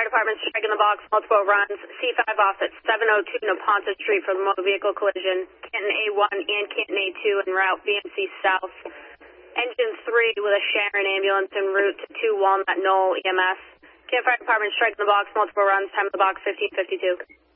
Department striking the box, multiple runs. C5 off at 702 Neponto Street for the motor vehicle collision. Canton A1 and Canton A2 en route BMC South. Engine 3 with a Sharon ambulance en route to 2 Walnut Knoll EMS. Canton Fire Department striking the box, multiple runs. Time of the box 1552.